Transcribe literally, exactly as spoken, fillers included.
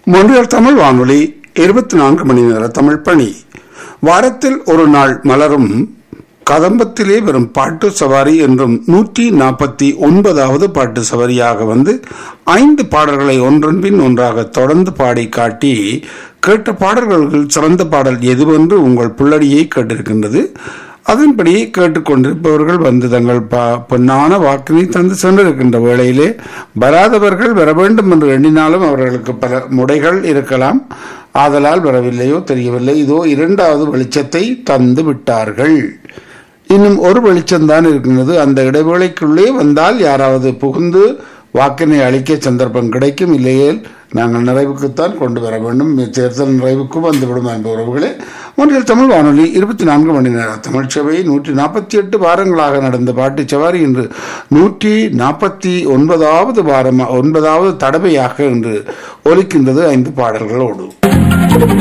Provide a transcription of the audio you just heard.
மொன்றியல் தமிழ் வானொலி இருபத்தி நான்கு மணி நேர தமிழ் பணி. வாரத்தில் ஒரு நாள் மலரும் கதம்பத்திலே வரும் பாட்டு சவாரி என்றும் நூற்றி நாற்பத்தி ஒன்பதாவது பாட்டு சவாரியாக வந்து ஐந்து பாடல்களை ஒன்றன் பின் ஒன்றாக தொடர்ந்து பாடி காட்டி கேட்ட பாடல்களில் சிறந்த பாடல் எதுவென்று உங்கள் புள்ளடியை கேட்டிருக்கின்றது. அதன்படி கேட்டுக்கொண்டிருப்பவர்கள் வந்து தங்கள் பொன்னான வாக்கினை தந்து சென்றிருக்கின்ற வேளையிலே வராதவர்கள் வர வேண்டும் என்று எண்ணினாலும் அவர்களுக்கு பல முடைகள் இருக்கலாம். ஆதலால் வரவில்லையோ தெரியவில்லை. இதோ இரண்டாவது வெளிச்சத்தை தந்து விட்டார்கள். இன்னும் ஒரு வெளிச்சம்தான் இருக்கின்றது. அந்த இடைவேளைக்குள்ளே வந்தால் யாராவது புகுந்து வாக்கினை அளிக்க சந்தர்ப்பம் கிடைக்கும். இல்லையே நாங்கள் நிறைவுக்குத்தான் கொண்டு வர வேண்டும். தேர்தல் நிறைவுக்கும் வந்துவிடும் என்ற உறவுகளே. ஒன்றில் தமிழ் வானொலி இருபத்தி நான்கு மணி நேர தமிழ் சேவை நூற்றி நாற்பத்தி எட்டு வாரங்களாக நடந்த பாட்டு சவாரி இன்று நூற்றி நாற்பத்தி ஒன்பதாவது வாரம் ஒன்பதாவது தடவையாக இன்று ஒலிக்கின்றது ஐந்து பாடல்களோடு.